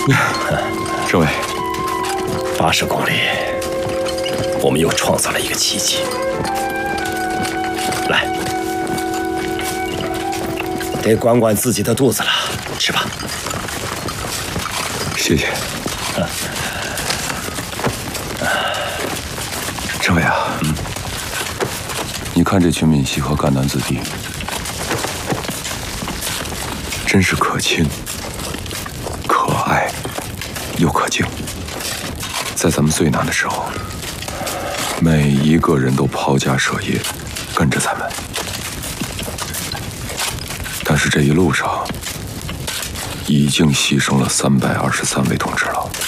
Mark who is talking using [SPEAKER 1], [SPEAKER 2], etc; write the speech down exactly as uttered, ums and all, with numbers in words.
[SPEAKER 1] 政委，
[SPEAKER 2] 八十公里，我们又创造了一个奇迹。来，得管管自己的肚子了，吃吧。
[SPEAKER 1] 谢谢。啊、政委啊，嗯，你看这群闽西和赣南子弟，真是可亲、可爱又可敬。在咱们最难的时候，每一个人都抛家舍业跟着咱们。但是这一路上，已经牺牲了三百二十三位同志了。